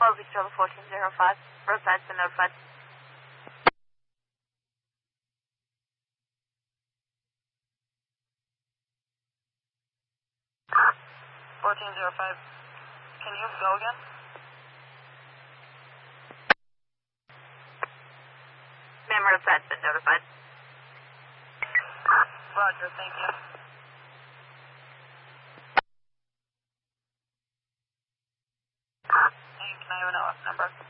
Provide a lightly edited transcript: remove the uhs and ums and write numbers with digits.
12 Victoria 1405. Roadside's been notified. 1405. Can you go again? Ma'am, roadside's been notified. Roger, thank you. And can I have an OF number?